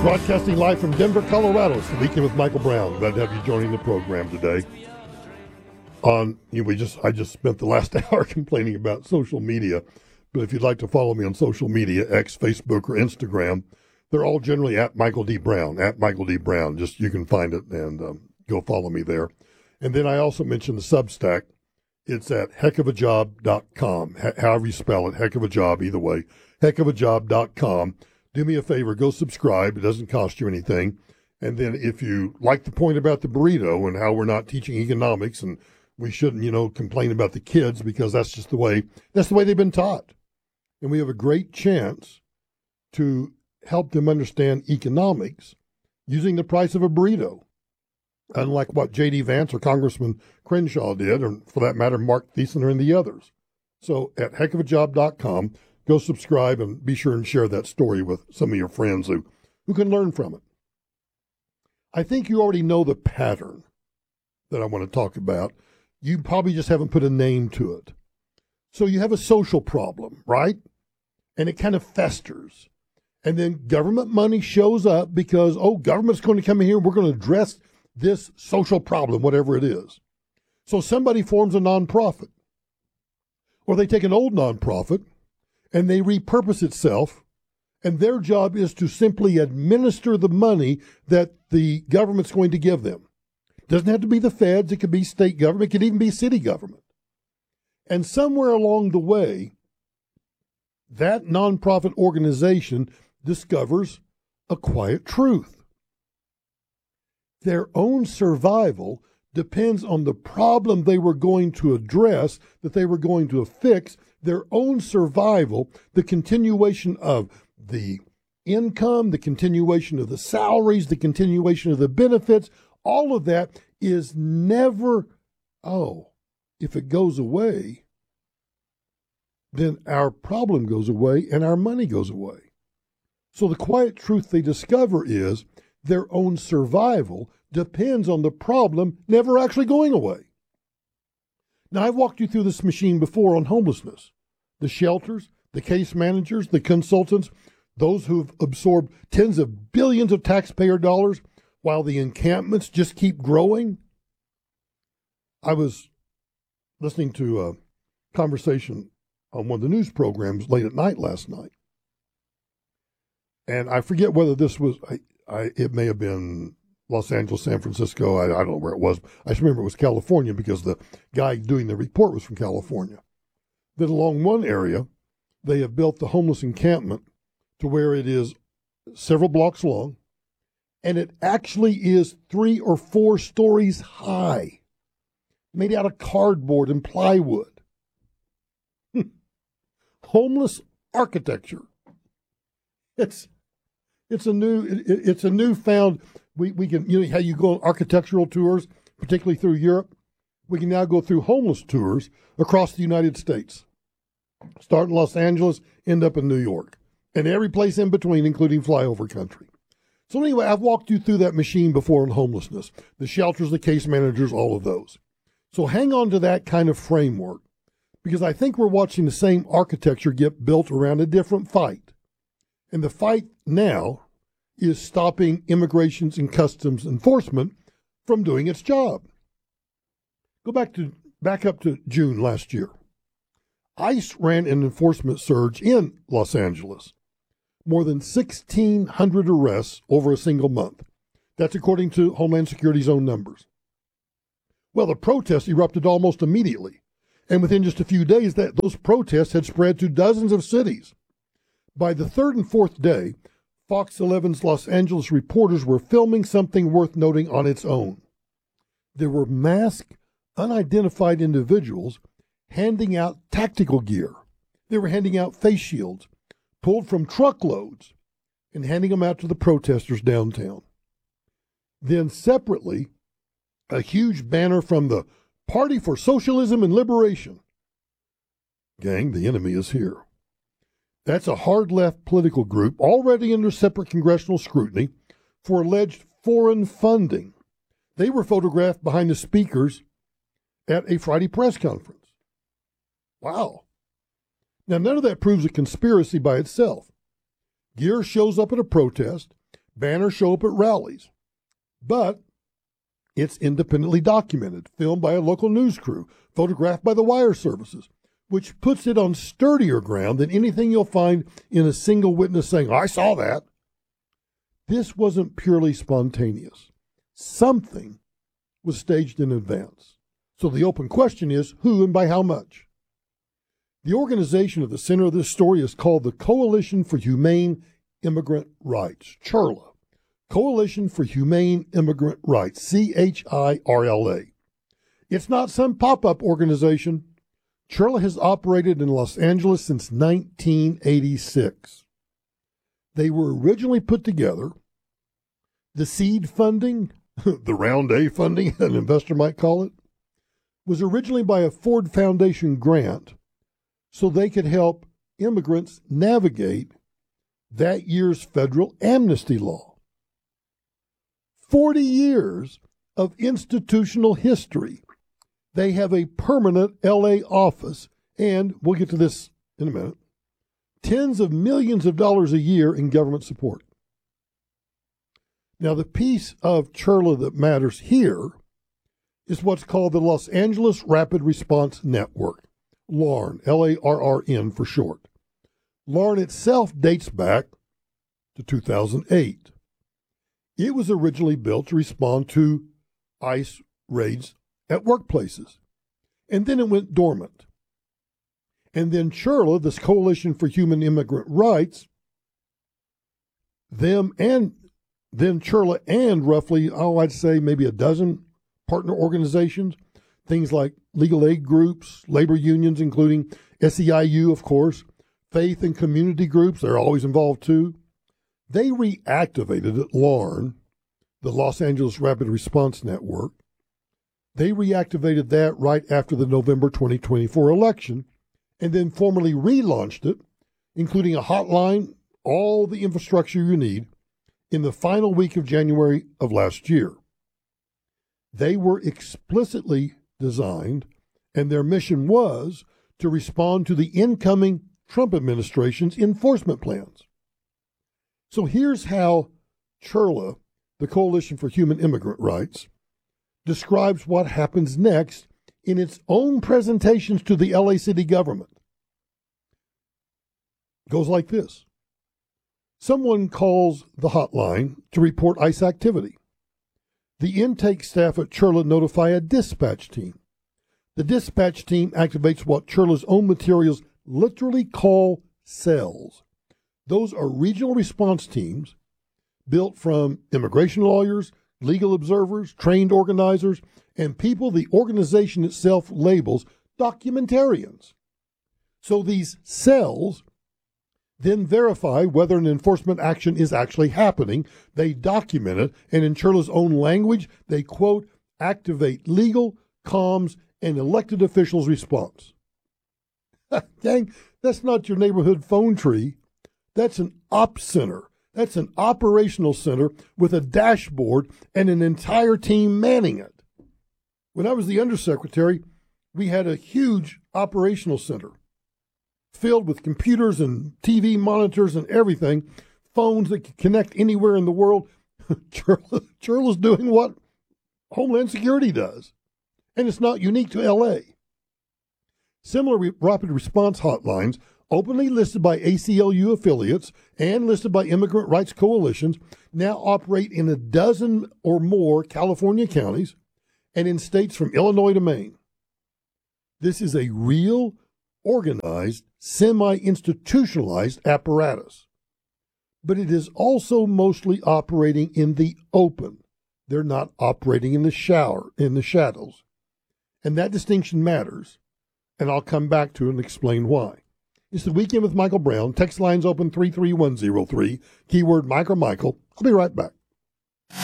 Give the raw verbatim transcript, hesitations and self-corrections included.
Broadcasting live from Denver, Colorado. It's the Weekend with Michael Brown. Glad to have you joining the program today. On you know, we just I just spent the last hour complaining about social media, but if you'd like to follow me on social media, X, Facebook, or Instagram, they're all generally at Michael D. Brown, at Michael D. Brown. Just you can find it and um, go follow me there. And then I also mentioned the Substack. It's at heck of a job dot com. H- however you spell it, heck of a job, either way, heck of a job dot com. Do me a favor, go subscribe. It doesn't cost you anything. And then if you like the point about the burrito and how we're not teaching economics and we shouldn't, you know, complain about the kids because that's just the way, that's the way they've been taught. And we have a great chance to help them understand economics using the price of a burrito. Unlike what J D. Vance or Congressman Crenshaw did, or for that matter, Mark Thiessen and the others. So at heck of a job dot com, go subscribe and be sure and share that story with some of your friends who, who can learn from it. I think you already know the pattern that I want to talk about. You probably just haven't put a name to it. So you have a social problem, right? And it kind of festers. And then government money shows up because, oh, government's going to come in here and we're going to address this social problem, whatever it is. So somebody forms a nonprofit. Or they take an old nonprofit and they repurpose itself, and their job is to simply administer the money that the government's going to give them. It doesn't have to be the feds. It could be state government. It could even be city government. And somewhere along the way, that nonprofit organization discovers a quiet truth. Their own survival depends on the problem they were going to address, that they were going to fix. Their own survival, the continuation of the income, the continuation of the salaries, the continuation of the benefits, all of that is never, oh, if it goes away, then our problem goes away and our money goes away. So the quiet truth they discover is their own survival depends on the problem never actually going away. Now, I've walked you through this machine before on homelessness. The shelters, the case managers, the consultants, those who've absorbed tens of billions of taxpayer dollars while the encampments just keep growing. I was listening to a conversation on one of the news programs late at night last night. And I forget whether this was, I, I, it may have been Los Angeles, San Francisco. I, I don't know where it was. I just remember it was California because the guy doing the report was from California. That along one area, they have built the homeless encampment to where it is several blocks long, and it actually is three or four stories high, made out of cardboard and plywood. Homeless architecture. It's it's a new it, it's a newfound. We we can you know how you go on architectural tours, particularly through Europe. We can now go through homeless tours across the United States. Start in Los Angeles, end up in New York, and every place in between, including flyover country. So anyway, I've walked you through that machine before on homelessness, the shelters, the case managers, all of those. So hang on to that kind of framework, because I think we're watching the same architecture get built around a different fight. And the fight now is stopping Immigrations and Customs Enforcement from doing its job. Go back to back up to June last year. ICE ran an enforcement surge in Los Angeles. More than sixteen hundred arrests over a single month. That's according to Homeland Security's own numbers. Well, the protests erupted almost immediately. And within just a few days, that those protests had spread to dozens of cities. By the third and fourth day, Fox eleven's Los Angeles reporters were filming something worth noting on its own. There were masked, unidentified individuals handing out tactical gear. They were handing out face shields, pulled from truckloads, and handing them out to the protesters downtown. Then separately, a huge banner from the Party for Socialism and Liberation. Gang, the enemy is here. That's a hard-left political group already under separate congressional scrutiny for alleged foreign funding. They were photographed behind the speakers at a Friday press conference. Wow. Now, none of that proves a conspiracy by itself. Gear shows up at a protest, Banners show up at rallies. But it's independently documented, filmed by a local news crew, photographed by the wire services, which puts it on sturdier ground than anything you'll find in a single witness saying, I saw that. This wasn't purely spontaneous. Something was staged in advance. So the open question is, who and by how much? The organization at the center of this story is called the Coalition for Humane Immigrant Rights, CHIRLA. Coalition for Humane Immigrant Rights, C H I R L A. It's not some pop-up organization. CHIRLA has operated in Los Angeles since nineteen eighty-six. They were originally put together. The seed funding, the round A funding, an investor might call it, was originally by a Ford Foundation grant so they could help immigrants navigate that year's federal amnesty law. Forty years of institutional history. They have a permanent L A office, and we'll get to this in a minute, tens of millions of dollars a year in government support. Now, the piece of CHIRLA that matters here is what's called the Los Angeles Rapid Response Network, LARN, L A R R N for short. LARN itself dates back to two thousand eight. It was originally built to respond to ICE raids at workplaces, and then it went dormant. And then CHIRLA, this Coalition for Human Immigrant Rights, them and then CHIRLA and roughly, oh, I'd say maybe a dozen partner organizations, things like legal aid groups, labor unions, including S E I U, of course, faith and community groups, they're always involved too. They reactivated at LARN, the Los Angeles Rapid Response Network. They reactivated that right after the November twenty twenty-four election and then formally relaunched it, including a hotline, all the infrastructure you need, in the final week of January of last year. They were explicitly designed, and their mission was to respond to the incoming Trump administration's enforcement plans. So here's how CHIRLA, the Coalition for Human Immigrant Rights, describes what happens next in its own presentations to the L A city government. It goes like this. Someone calls the hotline to report ICE activity. The intake staff at CHIRLA notify a dispatch team. The dispatch team activates what CHIRLA's own materials literally call cells. Those are regional response teams built from immigration lawyers, legal observers, trained organizers, and people the organization itself labels documentarians. So these cells then verify whether an enforcement action is actually happening. They document it, and in CHIRLA's own language, they, quote, activate legal, comms, and elected officials' response. Gang, that's not your neighborhood phone tree. That's an ops center. That's an operational center with a dashboard and an entire team manning it. When I was the undersecretary, we had a huge operational center filled with computers and T V monitors and everything, phones that could connect anywhere in the world. CHIRLA, CHIRLA's doing what Homeland Security does, and it's not unique to L A. Similar re- rapid response hotlines, openly listed by A C L U affiliates and listed by immigrant rights coalitions, now operate in a dozen or more California counties and in states from Illinois to Maine. This is a real, organized, semi-institutionalized apparatus. But it is also mostly operating in the open. They're not operating in the shower, in the shadows. And that distinction matters, and I'll come back to it and explain why. It's the Weekend with Michael Brown. Text lines open three three one zero three, keyword Mike or Michael. I'll be right back.